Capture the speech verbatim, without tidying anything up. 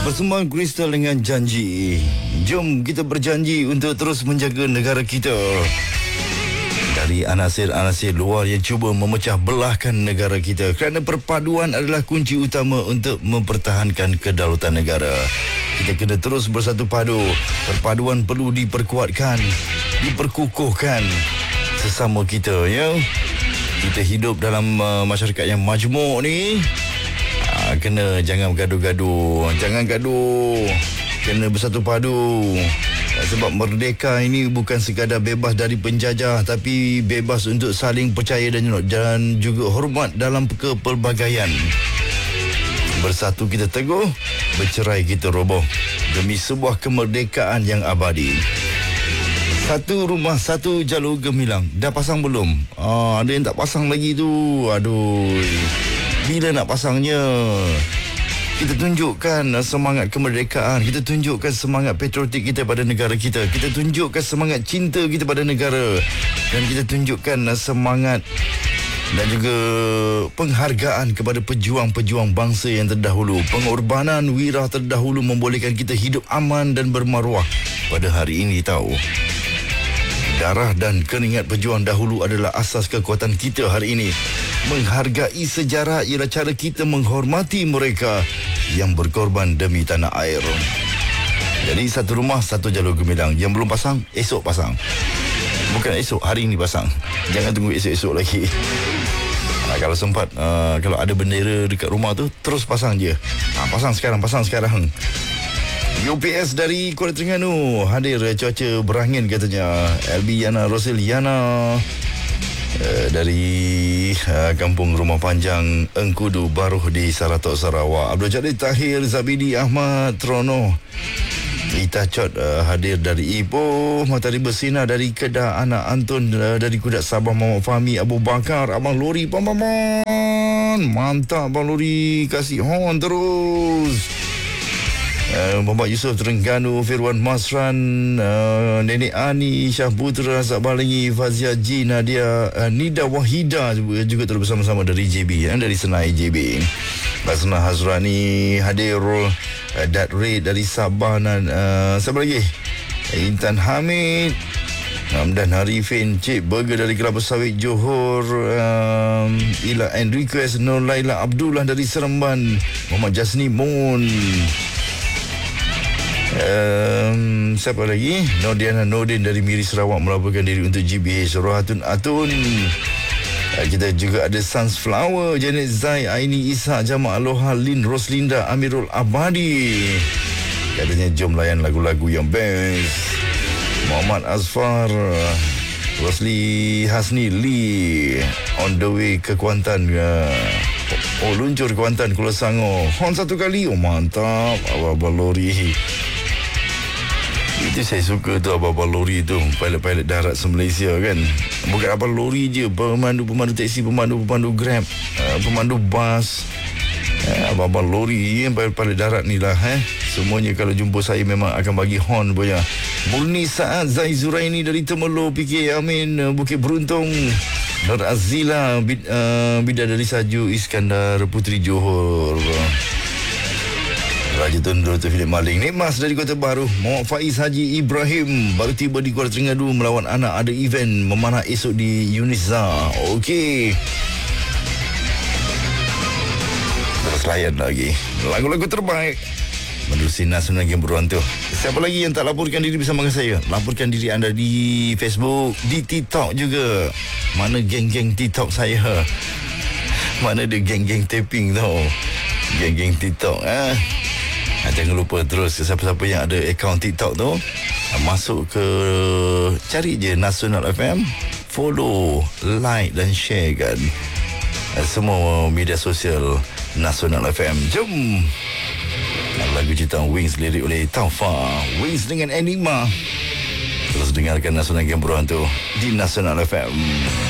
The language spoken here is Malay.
Persembahan Kristal dengan janji. Jom kita berjanji untuk terus menjaga negara kita dari anasir-anasir luar yang cuba memecah belahkan negara kita, kerana perpaduan adalah kunci utama untuk mempertahankan kedaulatan negara. Kita kena terus bersatu padu. Perpaduan perlu diperkuatkan, diperkukuhkan sesama kita, ya. Kita hidup dalam uh, masyarakat yang majmuk ni. Kena jangan gaduh-gaduh, jangan gaduh, kena bersatu padu. Sebab merdeka ini bukan sekadar bebas dari penjajah, tapi bebas untuk saling percaya dan, dan juga hormat dalam kepelbagaian. Bersatu kita teguh, bercerai kita roboh, demi sebuah kemerdekaan yang abadi. Satu rumah, satu jalur gemilang. Dah pasang belum? Ah, ada yang tak pasang lagi tu. Aduh, bila nak pasangnya? Kita tunjukkan semangat kemerdekaan. Kita tunjukkan semangat patriotik kita pada negara kita. Kita tunjukkan semangat cinta kita pada negara. Dan kita tunjukkan semangat dan juga penghargaan kepada pejuang-pejuang bangsa yang terdahulu. Pengorbanan wirah terdahulu membolehkan kita hidup aman dan bermaruah pada hari ini, tahu. Darah dan keringat pejuang dahulu adalah asas kekuatan kita hari ini. Menghargai sejarah ialah cara kita menghormati mereka yang berkorban demi tanah air. Jadi satu rumah, satu jalur gemilang. Yang belum pasang, esok pasang. Bukan esok, hari ini pasang. Jangan tunggu esok-esok lagi. Nah, kalau sempat, uh, kalau ada bendera dekat rumah tu, terus pasang je. Nah, pasang sekarang, pasang sekarang. U P S dari Kuala Terengganu hadir cuaca berangin katanya. L B Yana Rosil Yana uh, dari uh, Kampung Rumah Panjang Engkudu Baruh di Saratok, Sarawak. Abdul Jalil Tahir, Zabidi Ahmad Trono Ita Chot uh, hadir dari Ipoh. Matahari bersinar dari Kedah. Anak Antun uh, dari Kudat Sabah. Muhammad Fahmi Abu Bakar. Abang Lori Pamaman. Mantap Abang Lori, kasih hon terus. Uh, Muhammad Yusof Terengganu, Firwan Masran, uh, Nenek Ani, Syah Putra, Razak Balingi, Fazia Ji, Nadia, uh, Nida Wahida juga, juga terus bersama-sama dari J B, eh, dari Senai J B. Basna Hazrani hadir, uh, Dat Red dari Sabah, dan uh, siapa lagi? Intan Hamid, Hamdan Harifin, Cik Burger dari Kelapa Sawit Johor, um, Ila and Request, Nur Laila Abdullah dari Seremban, Muhammad Jasni Moon. Um, siapa lagi? Nordiana Nordin dari Miri Sarawak melaporkan diri untuk G B H. Rohatun Atun. Uh, kita juga ada Sunflower, Janet Zai, Aini Ishak, Jamak Aloha, Lin Roslinda, Amirul Abadi. Katanya jom layan lagu-lagu yang best. Muhammad Azfar, Rosli Hasni Lee on the way ke Kuantan. uh, Oh, luncur Kuantan Kuala Sangor. Hon satu kali. Oh, mantap. Abang-abang lori. Itu saya suka tu abang-abang lori tu. Pilot-pilot darat se-Malaysia kan. Bukan abang lori je. Pemandu-pemandu teksi, pemandu-pemandu Grab, uh, pemandu bas, uh, abang-abang lori, pilot-pilot darat ni lah. Eh. Semuanya kalau jumpa saya memang akan bagi hon punya. Murni Saad Zai Zuraini dari Temerloh, P K Amin, uh, Bukit Beruntung. Nur Azila, bid, uh, Bidadari Saju, Iskandar Putri Johor. Raja Tun Doktor Philip Maling. Nikmas dari Kota Baru. Muhammad Faiz Haji Ibrahim baru tiba di Kuala Terengganu melawan anak. Ada event memanah esok di Unisa. Okey, terus layan lagi lagu-lagu terbaik menerusi Nasional Game Beruang tu. Siapa lagi yang tak laporkan diri bersama dengan saya? Laporkan diri anda di Facebook, di TikTok juga. Mana geng-geng TikTok saya? Mana ada geng-geng taping tau? Geng-geng TikTok, eh? Jangan lupa terus siapa-siapa yang ada akaun TikTok tu, masuk ke, cari je Nasional F M, follow, like dan share kan semua media sosial Nasional F M. Jom. Lagu ciptaan Wings, lirik oleh Taufa. Wings dengan Enigma. Terus dengarkan Nasional Game Beruang tu di Nasional F M.